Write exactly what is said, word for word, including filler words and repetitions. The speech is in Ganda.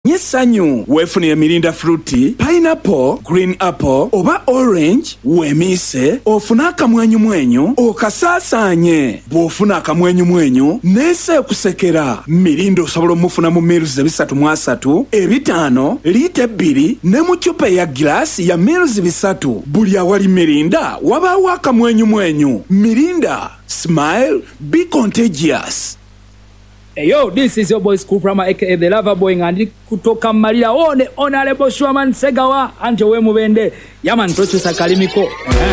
essanyu. Weefunire Mirinda Fruity, Pineapple, Green Apple oba Orange, weemiise ofune akamwenyumwenyu okasaasaanye. Bw'ofuna akamwenyumwenyu neese okusekera. Mirinda osobola omufuna mu miruzi bisatu mu asatu, ebitaano, liita ebbiri ne mu ccupa ya giraasi ya miruzi bisatu. Buli awali Mirinda wabaawo akamwenyumwenyu. Mirinda, smile, be contagious. Hey yo, this is your boy School Prama aka the Lover Boy ngandi kutoka Malia one honorable Shwaman Segawa anje we mubende yaman producer Kalimiko.